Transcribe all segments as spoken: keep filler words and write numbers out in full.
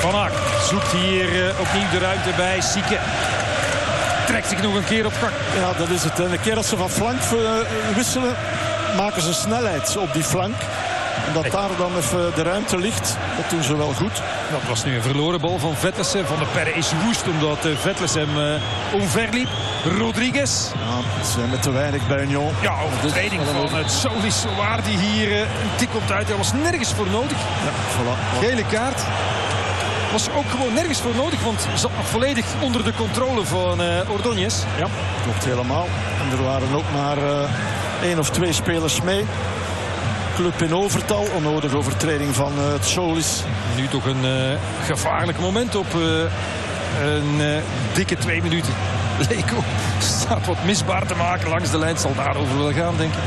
Van Aak zoekt hier uh, opnieuw de ruimte bij Sieke. Trekt zich nog een keer op gang. Ja, dat is het. En een keer als ze van flank wisselen, maken ze snelheid op die flank. En dat daar dan even de ruimte ligt, dat doen ze wel goed. Dat was nu een verloren bal van Vetlesen. Van der Perre is woest omdat uh, Vetlesen hem uh, omverliep. Rodriguez. Ja, ze zijn met te weinig bij Union. Ja, overtreding van het Solis waar die hier uh, een tik komt uit. Er was nergens voor nodig. Ja, voilà. Gele kaart. Was ook gewoon nergens voor nodig, want zat nog volledig onder de controle van uh, Ordóñez. Ja, klopt helemaal. En er waren ook maar uh, één of twee spelers mee. Club in overtal, onnodige overtreding van uh, het Solis. Nu toch een uh, gevaarlijk moment op uh, een uh, dikke twee minuten. Leko staat wat misbaar te maken langs de lijn, zal daarover wel gaan, denk ik.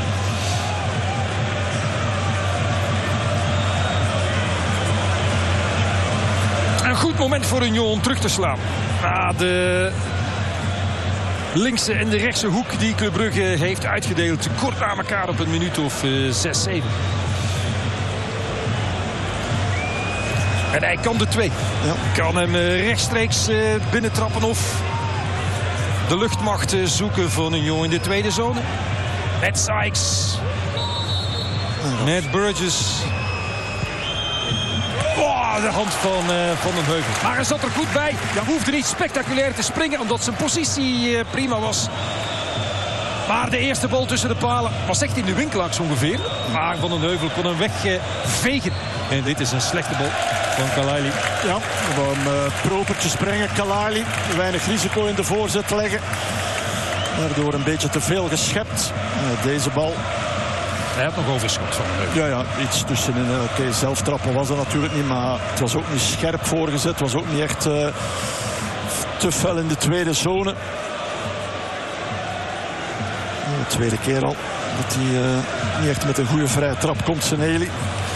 Een goed moment voor Union om terug te slaan. Na de linkse en de rechtse hoek die Club Brugge heeft uitgedeeld. Kort na elkaar op een minuut of uh, zes, zeven. En hij kan de twee. Ja. Kan hem uh, rechtstreeks uh, binnentrappen of de luchtmacht uh, zoeken van Union in de tweede zone. Met Sykes. Met Burgess. Oh, de hand van, uh, van den Heuvel. Maar hij zat er goed bij. Hij hoefde niet spectaculair te springen omdat zijn positie uh, prima was. Maar de eerste bal tussen de palen was echt in de winkelaars ongeveer. Maar Van den Heuvel kon hem wegvegen. Uh, en dit is een slechte bal van Kalaili. Ja, gewoon uh, propertje springen. Kalaili, weinig risico in de voorzet leggen. Daardoor een beetje te veel geschept. Uh, deze bal. Hij had nog overschot van den Heuvel. Ja, ja, iets tussenin. Uh, Oké, okay, zelf trappen was dat natuurlijk niet. Maar het was ook niet scherp voorgezet. Het was ook niet echt uh, te fel in de tweede zone. De tweede keer al dat hij uh, niet echt met een goede vrije trap komt, Seneli.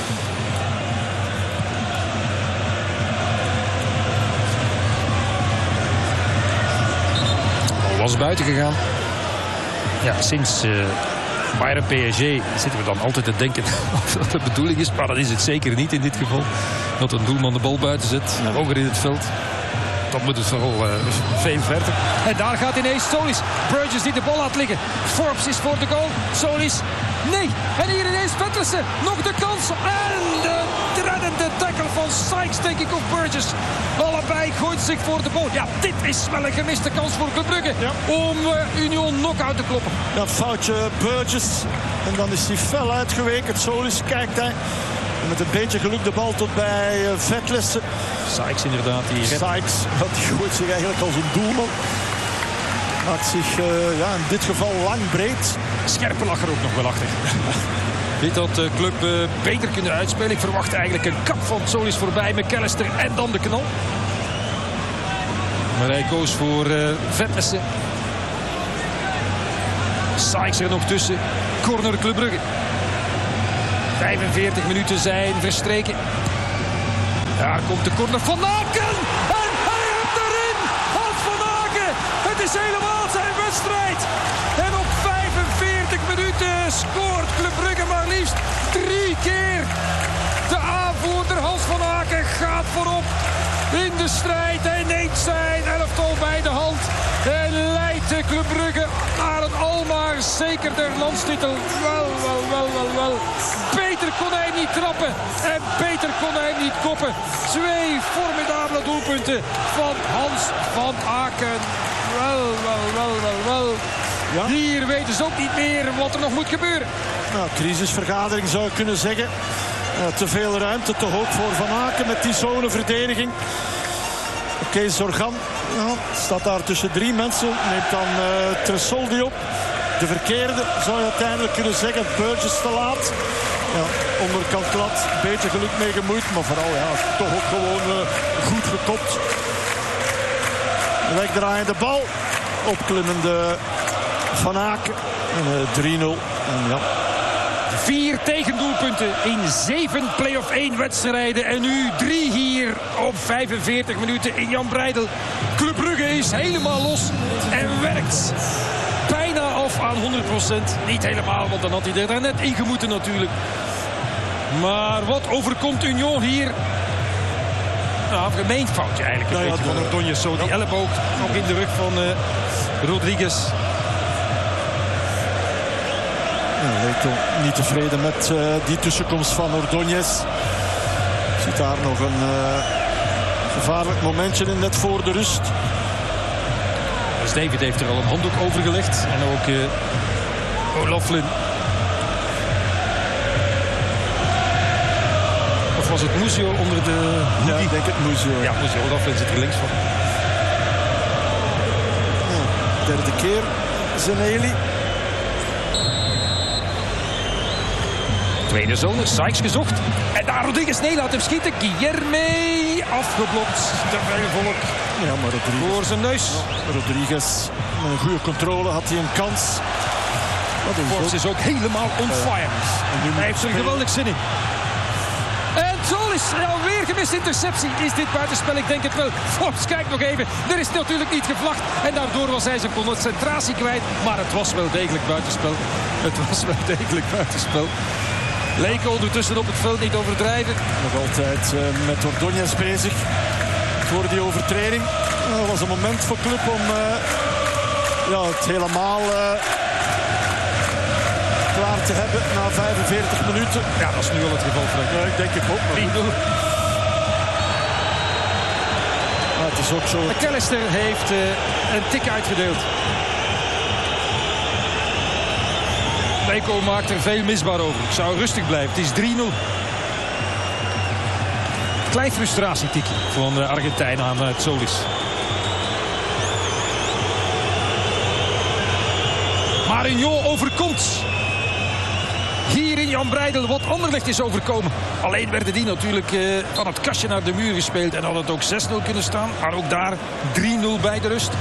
Al was buiten gegaan. Ja, sinds uh, Bayern P S G zitten we dan altijd te denken of dat de bedoeling is. Maar dat is het zeker niet in dit geval. Dat een doelman de bal buiten zet, ja. Hoger in het veld. Dan moet het vooral uh, veel verder. En daar gaat ineens Solis. Burgess die de bal laat liggen. Forbes is voor de goal. Solis. Nee. En hier ineens Vetlesen. Nog de kans. En de reddende tackle van Sykes, denk ik, op Burgess. Allebei gooit zich voor de bal. Ja, dit is wel een gemiste kans voor Club Brugge. Ja. Om uh, Union knock-out te kloppen. Ja, foutje Burgess. En dan is hij fel uitgeweken. Solis kijkt hij. En met een beetje geluk de bal tot bij uh, Vetlesen. Sykes inderdaad. Die Sykes, die gooit zich eigenlijk als een doelman. Maakt zich uh, ja, in dit geval lang breed. Scherpe lag er ook nog wel achter. Dit had de club uh, beter kunnen uitspelen. Ik verwacht eigenlijk een kap van Solis voorbij. McAllister en dan de knal. Maar hij koos voor uh, Vetlesen. Sykes er nog tussen. Corner Club Brugge. vijfenveertig minuten zijn verstreken. Daar komt de corner van Aken. En hij hebt erin. Hans van Aken. Het is helemaal zijn wedstrijd. En op vijfenveertig minuten scoort Club Brugge maar liefst drie keer. De aanvoerder Hans van Aken gaat voorop in de strijd. Hij neemt zijn elftal bij de hand. En leidt de Club Brugge naar een almaar zekerder landstitel. Wel, wel, wel, wel, wel. Beter kon hij niet trappen. En beter kon hij niet koppen. Twee formidabele doelpunten van Hans van Aken. Wel, wel, wel, wel, wel. Ja. Hier weten ze ook niet meer wat er nog moet gebeuren. Nou, crisisvergadering zou ik kunnen zeggen. Uh, te veel ruimte, te hoog voor Van Aken met die zoneverdediging. Oké, okay, Zorgan ja, staat daar tussen drie mensen. Neemt dan uh, Tresoldi op. De verkeerde zou je uiteindelijk kunnen zeggen. Burgess te laat. Ja, onderkant glad. Een beetje geluk mee gemoeid. Maar vooral ja, toch ook gewoon uh, goed gekopt. Wegdraaiende bal. Opklimmende Van Aken. En uh, drie nul. En ja. Vier tegendoelpunten in zeven play-off één wedstrijden. En nu drie hier op vijfenveertig minuten in Jan Breydel. Club Brugge is helemaal los en werkt bijna af aan honderd procent. Niet helemaal, want dan had hij er daarnet ingemoeten natuurlijk. Maar wat overkomt Union hier? Nou, een gemeen foutje eigenlijk een nou, beetje ja, van Ordóñez. Zo die elleboog nog in de rug van uh, Rodriguez. Ja, Leco niet tevreden met uh, die tussenkomst van Ordóñez. Ziet daar nog een uh, gevaarlijk momentje in net voor de rust. Dus David heeft er al een handdoek over gelegd. En ook uh, O'Loughlin. Of was het Muzio onder de hoodie? Ja, ik denk het Muzio. Ja, Muzio. O'Loughlin zit er links van. Ja, derde keer Zeneli. Tweede zone, Sykes gezocht. En daar Rodriguez, nee, laat hem schieten. Guilherme afgeblokt. Te veel volk Ja, maar Rodriguez, voor zijn neus. Rodriguez met een goede controle had hij een kans. Forbes is ook helemaal on fire. Hij heeft er geweldig zin in. En Zolis, alweer gemist interceptie. Is dit buitenspel? Ik denk het wel. Forbes kijkt nog even. Er is natuurlijk niet gevlacht. En daardoor was hij zijn concentratie kwijt. Maar het was wel degelijk buitenspel. Het was wel degelijk buitenspel. Leco ondertussen op het veld, niet overdrijven. Nog altijd uh, met Ordóñez bezig. Voor die overtreding. Dat uh, was een moment voor club om uh, ja, het helemaal uh, klaar te hebben na vijfenveertig minuten. Ja, dat is nu al het geval, Frank. Ja, ik denk het ook. drie nul. Ah, het is ook zo. McAllister heeft uh, een tik uitgedeeld. Leco maakt er veel misbaar over. Ik zou rustig blijven. Het is drie nul. Klein frustratietikje van de Argentijn aan het Solis. Marinho overkomt. Hier in Jan Breidel wat Anderlecht is overkomen. Alleen werden die natuurlijk uh, van het kastje naar de muur gespeeld. En had het ook zes nul kunnen staan. Maar ook daar drie nul bij de rust.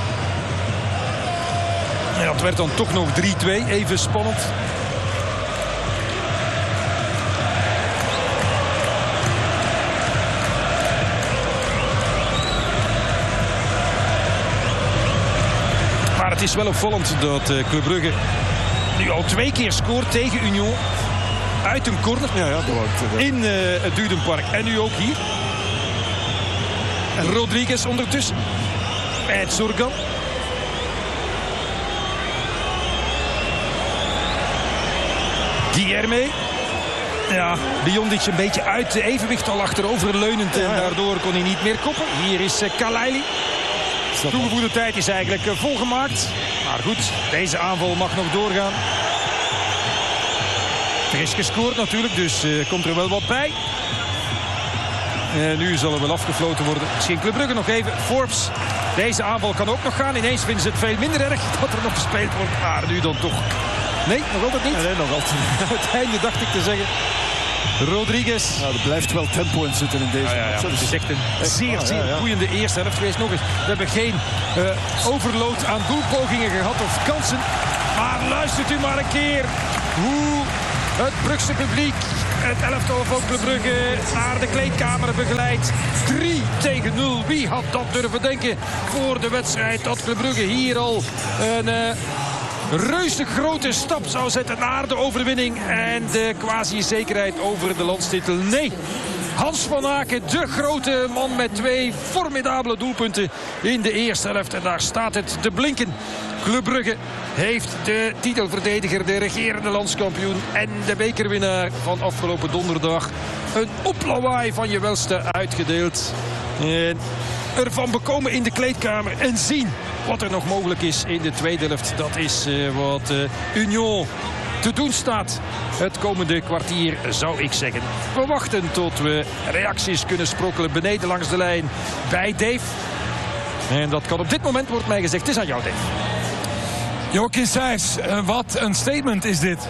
En dat werd dan toch nog drie twee. Even spannend. Maar het is wel opvallend dat uh, Club Brugge nu al twee keer scoort tegen Union. Uit een corner. Ja, ja, dat wordt, in uh, het Dudenpark. En nu ook hier. En Rodriguez ondertussen. Bij het Zorgan. Guilherme. Ja, Biondic een beetje uit de evenwicht al achterover leunend. En daardoor kon hij niet meer koppen. Hier is uh, Kalaili. Toegevoegde tijd is eigenlijk uh, volgemaakt. Maar goed, deze aanval mag nog doorgaan. Er is gescoord natuurlijk, dus uh, komt er wel wat bij. Uh, nu zal er wel afgefloten worden. Misschien Club Brugge nog even. Forbes. Deze aanval kan ook nog gaan. Ineens vinden ze het veel minder erg dat er nog gespeeld wordt. Maar nu dan toch. Nee, nog altijd niet. Nee, nog altijd. Het einde dacht ik te zeggen. Rodriguez. Ja, er blijft wel tempo in zitten in deze ja, ja, ja. match. Het is echt een zeer, ah, zeer ja, ja. boeiende eerste helft geweest. Nog eens. We hebben geen uh, overload aan doelpogingen gehad of kansen. Maar luistert u maar een keer hoe het Brugse publiek het elftal van Club Brugge naar de kleedkamer begeleidt. drie tegen nul. Wie had dat durven denken voor de wedstrijd dat Club Brugge hier al een Uh, reuze grote stap zou zetten naar de overwinning en de quasi-zekerheid over de landstitel. Nee, Hans van Aken, de grote man met twee formidabele doelpunten in de eerste helft. En daar staat het te blinken. Club Brugge heeft de titelverdediger, de regerende landskampioen en de bekerwinnaar van afgelopen donderdag een oplawaai van je welste uitgedeeld. En ervan bekomen in de kleedkamer en zien wat er nog mogelijk is in de tweede helft. Dat is uh, wat uh, Union te doen staat het komende kwartier, zou ik zeggen. We wachten tot we reacties kunnen sprokkelen beneden langs de lijn bij Dave. En dat kan op dit moment, wordt mij gezegd. Het is aan jou, Dave. Joachim Sijs, uh, wat een statement is dit.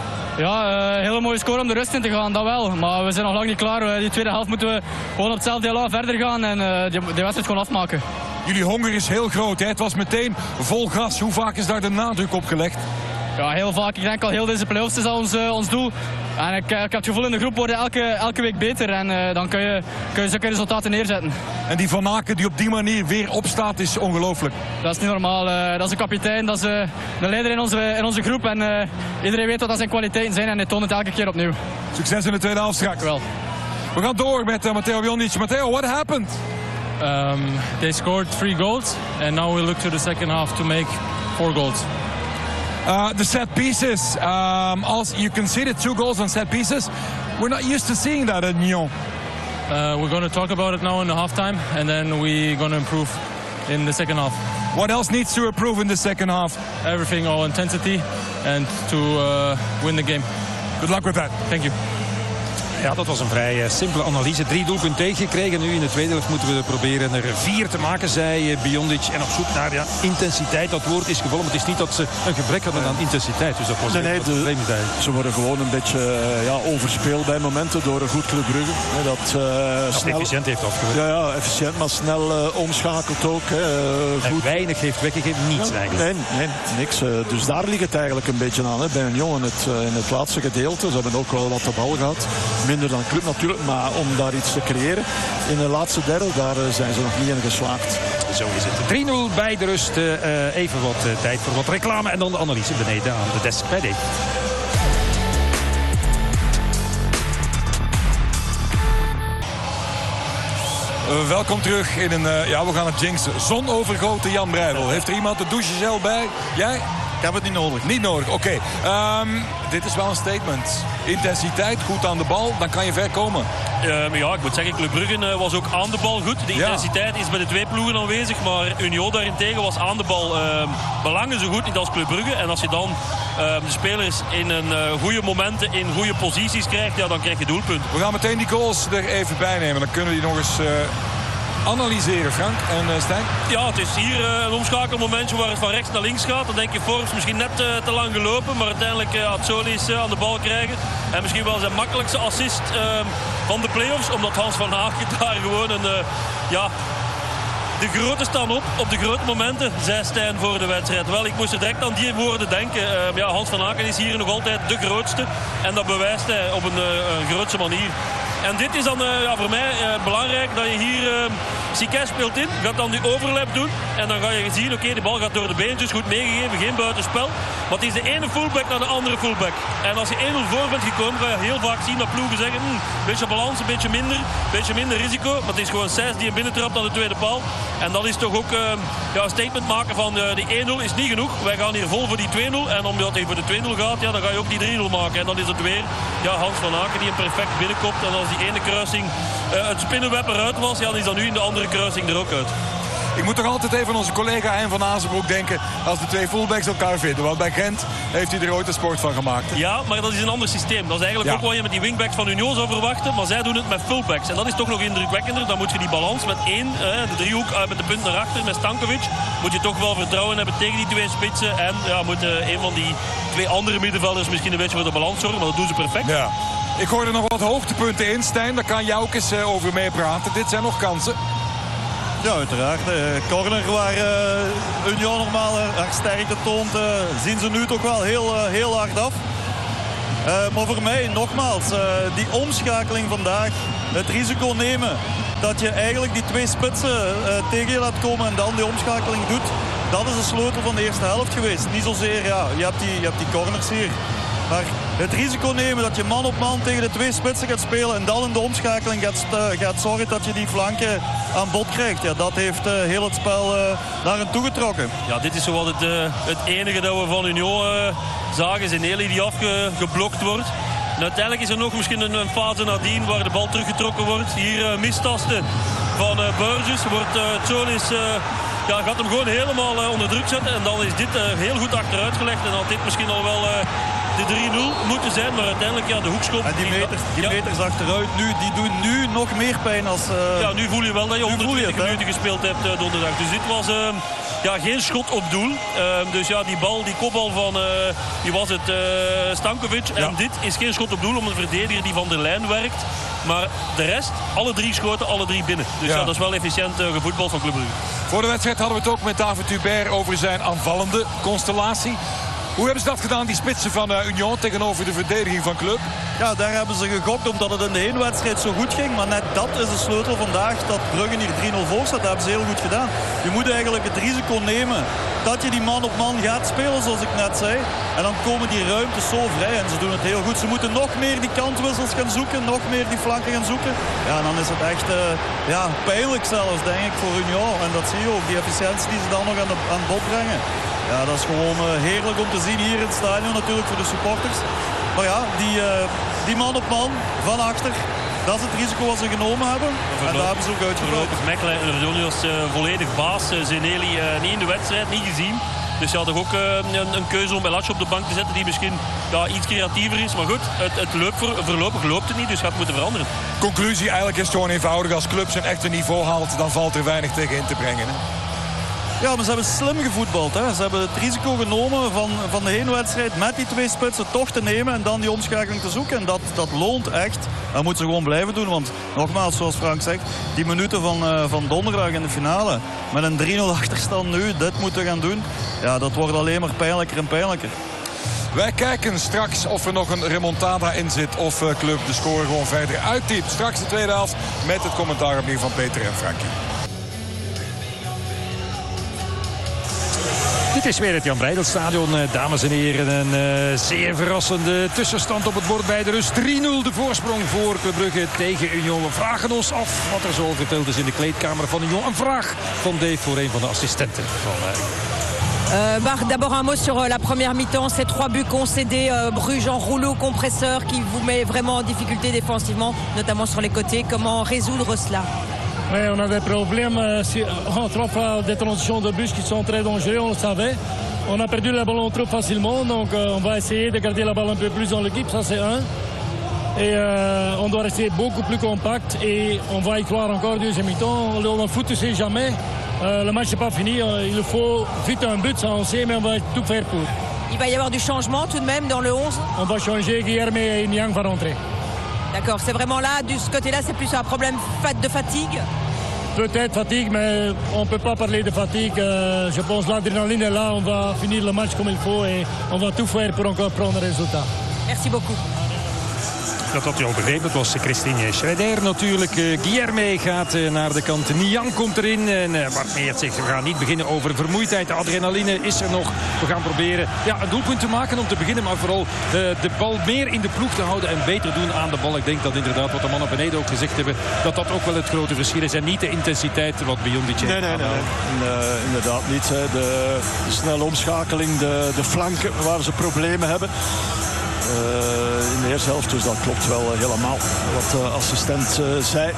Ja, uh, hele mooie score om de rust in te gaan, dat wel. Maar we zijn nog lang niet klaar. Uh, die tweede helft moeten we gewoon op hetzelfde elan verder gaan en uh, die, die wedstrijd gewoon afmaken. Jullie honger is heel groot, hè? Het was meteen vol gas. Hoe vaak is daar de nadruk op gelegd? Ja, heel vaak. Ik denk al heel deze play-offs is dat ons, uh, ons doel. En ik, ik heb het gevoel in de groep worden elke, elke week beter. En uh, dan kun je, kun je zulke resultaten neerzetten. En die Van Aken die op die manier weer opstaat is ongelooflijk. Dat is niet normaal. Uh, dat is een kapitein, dat is uh, de leider in onze, in onze groep. En uh, iedereen weet wat dat zijn kwaliteiten zijn en hij toont het elke keer opnieuw. Succes in de tweede helft straks. Wel. We gaan door met uh, Matteo Biondic. Matteo, what happened? Um, they scored three goals, and now we look to the second half to make four goals. Uh, the set pieces. Um, also, you conceded two goals on set pieces. We're not used to seeing that at Nyon. Uh, we're going to talk about it now in the halftime, and then we're going to improve in the second half. What else needs to improve in the second half? Everything, all intensity, and to uh, win the game. Good luck with that. Thank you. Ja, dat was een vrij uh, simpele analyse. Drie doelpunten tegengekregen. Nu in de tweede helft moeten we proberen er vier te maken, zei uh, Biondic. En op zoek naar ja, intensiteit. Dat woord is gevallen. Maar het is niet dat ze een gebrek hadden aan intensiteit. Dus dat was nee, nee, een probleem. Ze worden gewoon een beetje uh, ja, overspeeld bij momenten door een goed Club Brugge. Hè, dat uh, dat snel, efficiënt heeft afgewerkt. Ja, ja, efficiënt, maar snel uh, omschakelt ook. Hè, uh, goed. Weinig heeft weggegeven, niets ja, eigenlijk. Nee, nee niks. Uh, dus daar ligt het eigenlijk een beetje aan. Hè, bij een jongen in het, uh, in het laatste gedeelte. Ze hebben ook wel wat de bal gehad. Minder dan Club natuurlijk. Maar om daar iets te creëren in de laatste derde, daar zijn ze nog niet in geslaagd. Zo is het. drie nul bij de rust. Uh, even wat uh, tijd voor wat reclame. En dan de analyse beneden aan de desk bij Dave. Uh, welkom terug in een, uh, ja we gaan het jinxen, zonovergoten Jan Breidel. Heeft er iemand de douchegel bij? Jij? Ik heb het niet nodig. Niet nodig, oké. Okay. Um, dit is wel een statement. Intensiteit, goed aan de bal, dan kan je ver komen. Uh, maar ja, ik moet zeggen, Club Brugge uh, was ook aan de bal goed. De intensiteit ja. is bij de twee ploegen aanwezig. Maar Union daarentegen was aan de bal uh, belangen zo goed niet als Club Brugge. En als je dan uh, de spelers in een uh, goede momenten, in goede posities krijgt, ja, dan krijg je doelpunten. We gaan meteen die goals er even bij nemen. Dan kunnen we die nog eens... Uh... analyseren, Frank en uh, Stijn? Ja, het is hier uh, een omschakelmomentje waar het van rechts naar links gaat. Dan denk je Forbes misschien net uh, te lang gelopen. Maar uiteindelijk uh, had Solis uh, aan de bal krijgen. En misschien wel zijn makkelijkste assist uh, van de play-offs. Omdat Hans van Hagen daar gewoon een... Uh, ja, de grote staan op, op de grote momenten, zei Stijn voor de wedstrijd. Wel, ik moest er direct aan die woorden denken. Uh, ja, Hans van Hagen is hier nog altijd de grootste. En dat bewijst hij op een, uh, een grootse manier. En dit is dan uh, ja, voor mij uh, belangrijk dat je hier... Uh, Siquet speelt in, gaat dan die overlap doen. En dan ga je zien, oké, okay, de bal gaat door de beentjes, goed meegegeven, geen buitenspel. Maar het is de ene fullback naar de andere fullback. En als je één nul voor bent gekomen, ga je heel vaak zien dat ploegen zeggen... een hm, beetje balans, een beetje minder, een beetje minder risico. Maar het is gewoon Sijs die hem binnentrapt aan de tweede paal. En dat is toch ook uh, ja, een statement maken van uh, die één nul is niet genoeg. Wij gaan hier vol voor die twee nul. En omdat hij voor de twee nul gaat, ja, dan ga je ook die drie nul maken. En dan is het weer ja, Hans van Aken die hem perfect binnenkomt. En als die ene kruising uh, het spinnenweb eruit was, ja, dan is dat nu in de andere kruising er ook uit. Ik moet toch altijd even aan onze collega Hein van Azenbroek denken als de twee fullbacks elkaar vinden. Want bij Gent heeft hij er ooit een sport van gemaakt. Ja, maar dat is een ander systeem. Dat is eigenlijk ja. ook wat je met die wingbacks van Union zou verwachten. Maar zij doen het met fullbacks. En dat is toch nog indrukwekkender. Dan moet je die balans met één, de driehoek met de punt naar achter, met Stankovic. Moet je toch wel vertrouwen hebben tegen die twee spitsen. En ja, moet een van die twee andere middenvelders misschien een beetje voor de balans zorgen. Maar dat doen ze perfect. Ja. Ik hoorde nog wat hoogtepunten in, Stijn. Daar kan jij ook eens uh, over meepraten. Dit zijn nog kansen. Ja, uiteraard. De corner waar uh, Union normaal haar sterkte toont, uh, zien ze nu toch wel heel, uh, heel hard af. Uh, maar voor mij, nogmaals, uh, die omschakeling vandaag, het risico nemen dat je eigenlijk die twee spitsen uh, tegen je laat komen en dan die omschakeling doet, dat is de sleutel van de eerste helft geweest. Niet zozeer, ja, je hebt die, je hebt die corners hier. Maar het risico nemen dat je man op man tegen de twee spitsen gaat spelen en dan in de omschakeling gaat, uh, gaat zorgen dat je die flanken aan bod krijgt. Ja, dat heeft uh, heel het spel uh, naar hen toegetrokken. Ja, dit is zowat het, uh, het enige dat we van Union uh, zagen. Zeneli die afgeblokt wordt. En uiteindelijk is er nog misschien een, een fase nadien waar de bal teruggetrokken wordt. Hier uh, mistasten van uh, Burgess. Wordt uh, Solis... Uh, Ja, gaat hem gewoon helemaal uh, onder druk zetten. En dan is dit uh, heel goed achteruit gelegd. En had dit misschien al wel uh, de drie nul moeten zijn. Maar uiteindelijk, ja, de hoekschop... En die meters, die ja. meters achteruit nu, die doen nu nog meer pijn als... Uh... Ja, nu voel je wel dat je honderdtwintig minuten gespeeld hebt uh, donderdag. Dus dit was uh, ja, geen schot op doel. Uh, dus ja, die bal, die kopbal van... Uh, die was het uh, Stankovic. En ja. dit is geen schot op doel om een verdediger die van de lijn werkt. Maar de rest, alle drie schoten, alle drie binnen. Dus ja, ja dat is wel efficiënt uh, gevoetbal van Club Brugge. Voor de wedstrijd hadden we het ook met David Hubert over zijn aanvallende constellatie. Hoe hebben ze dat gedaan, die spitsen van uh, Union tegenover de verdediging van Club? Ja, daar hebben ze gegokt omdat het in de heenwedstrijd zo goed ging. Maar net dat is de sleutel vandaag, dat Brugge hier drie nul voor staat. Dat hebben ze heel goed gedaan. Je moet eigenlijk het risico nemen dat je die man op man gaat spelen, zoals ik net zei. En dan komen die ruimtes zo vrij en ze doen het heel goed. Ze moeten nog meer die kantwissels gaan zoeken, nog meer die flanken gaan zoeken. Ja, en dan is het echt uh, ja, pijnlijk zelfs, denk ik, voor Union. En dat zie je ook, die efficiëntie die ze dan nog aan, de, aan bod brengen. Ja, dat is gewoon uh, heerlijk om te zien hier in het stadion, natuurlijk voor de supporters. Maar ja, die, uh, die man op man van achter, dat is het risico wat ze genomen hebben. En daar hebben ze ook uitgevoerd. Voorlopig Mechelen en Rodonius uh, volledig baas. Uh, Zeneli uh, niet in de wedstrijd, niet gezien. Dus je had toch ook uh, een, een keuze om Bellacci op de bank te zetten die misschien ja, iets creatiever is. Maar goed, het, het loopt voor, voorlopig loopt het niet, dus gaat moeten veranderen. Conclusie eigenlijk is het gewoon eenvoudig. Als club zijn echte niveau haalt, dan valt er weinig tegen in te brengen. Hè? Ja, maar ze hebben slim gevoetbald. Hè. Ze hebben het risico genomen van, van de heenwedstrijd met die twee spitsen toch te nemen en dan die omschakeling te zoeken. En dat, dat loont echt. Dat moeten ze gewoon blijven doen. Want nogmaals, zoals Frank zegt, die minuten van, uh, van donderdag in de finale met een drie nul achterstand nu, dit moeten gaan doen. Ja, dat wordt alleen maar pijnlijker en pijnlijker. Wij kijken straks of er nog een remontada in zit of uh, club de score gewoon verder uittypt. Straks de tweede helft met het commentaar opnieuw van Peter en Frankie. Dit is weer het Jan Breidel-stadion, dames en heren. Een uh, zeer verrassende tussenstand op het bord bij de rust. drie nul de voorsprong voor Club Brugge tegen Union. We vragen ons af wat er zo verteld is in de kleedkamer van Union. Een vraag van Dave voor een van de assistenten van uh, Euh, bah, d'abord un mot sur euh, la première mi-temps, ces trois buts concédés, euh, Bruges en rouleau compresseur qui vous met vraiment en difficulté défensivement, notamment sur les côtés. Comment résoudre cela? Ouais, on a des problèmes euh, si, en trois fois des transitions de bus qui sont très dangereux, on le savait. On a perdu le ballon trop facilement, donc euh, on va essayer de garder la balle un peu plus dans l'équipe, ça c'est un. Et euh, on doit rester beaucoup plus compact et on va y croire encore deuxième mi-temps. Le, le foot, tu sais jamais. Euh, le match n'est pas fini. Euh, il faut vite un but, ça on sait, mais on va tout faire pour. Il va y avoir du changement tout de même dans le onze? On va changer, Guilherme et Niang vont rentrer. D'accord, c'est vraiment là, de ce côté-là, c'est plus un problème de fatigue? Peut-être fatigue, mais on ne peut pas parler de fatigue. Euh, je pense que l'adrénaline est là, on va finir le match comme il faut et on va tout faire pour encore prendre un résultat. Merci beaucoup. Dat had u al begrepen. Het was Christine Schreider natuurlijk. Uh, Guilherme gaat uh, naar de kant. Niang komt erin. En uh, Bart Meert zegt, we gaan niet beginnen over vermoeidheid. De adrenaline is er nog. We gaan proberen ja, een doelpunt te maken om te beginnen. Maar vooral uh, de bal meer in de ploeg te houden. En beter doen aan de bal. Ik denk dat inderdaad wat de mannen beneden ook gezegd hebben. Dat dat ook wel het grote verschil is. En niet de intensiteit wat Beyond die Nee, nee, nee. nee. En, uh, inderdaad niet. Hè. De, de snelle omschakeling. De, de flanken waar ze problemen hebben. Uh, in de eerste helft, dus dat klopt wel uh, helemaal wat de uh, assistent uh, zei.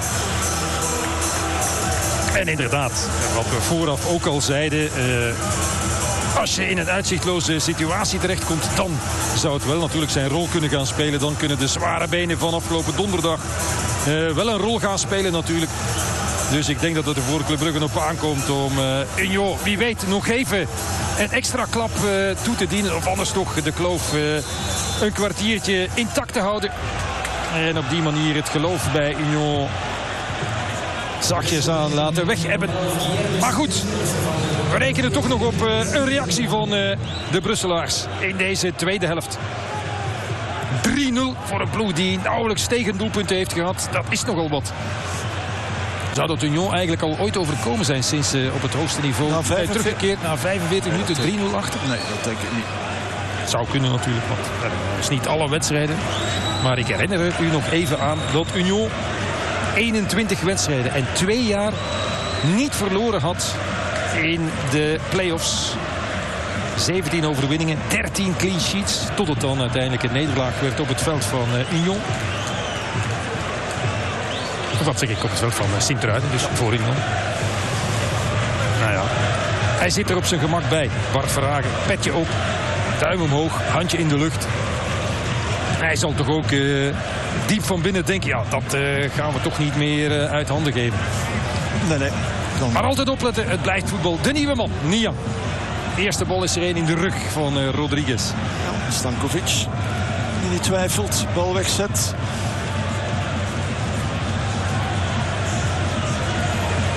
En inderdaad, wat we vooraf ook al zeiden, uh, als je in een uitzichtloze situatie terechtkomt, dan zou het wel natuurlijk zijn rol kunnen gaan spelen. Dan kunnen de zware benen van afgelopen donderdag uh, wel een rol gaan spelen natuurlijk. Dus ik denk dat het er voor Club Brugge op aankomt om uh, Union, wie weet, nog even een extra klap uh, toe te dienen. Of anders toch de kloof uh, een kwartiertje intact te houden. En op die manier het geloof bij Union zachtjes aan laten weghebben. Maar goed, we rekenen toch nog op uh, een reactie van uh, de Brusselaars in deze tweede helft. drie nul voor een ploeg die nauwelijks tegendoelpunten heeft gehad. Dat is nogal wat. Zou dat Union eigenlijk al ooit overkomen zijn sinds uh, op het hoogste niveau na vijfenveertig, teruggekeerd na vijfenveertig minuten drie nul achter? Nee, dat denk ik niet. Het zou kunnen natuurlijk, want dat is niet alle wedstrijden. Maar ik herinner u nog even aan dat Union eenentwintig wedstrijden en twee jaar niet verloren had in de play-offs. zeventien overwinningen, dertien clean sheets. Tot het dan uiteindelijk een nederlaag werd op het veld van uh, Union. Of wat zeg ik, op het veld van uh, Sint-Truiden, dus voor Union. Nou ja, hij zit er op zijn gemak bij. Bart Verhagen, petje op, duim omhoog, handje in de lucht. Hij zal toch ook uh, diep van binnen denken, ja, dat uh, gaan we toch niet meer uh, uit handen geven. Nee, nee. Dan... Maar altijd opletten, het blijft voetbal. De nieuwe man, Niang. De eerste bal is er een in de rug van uh, Rodriguez. Ja, Stankovic, die niet twijfelt, bal wegzet.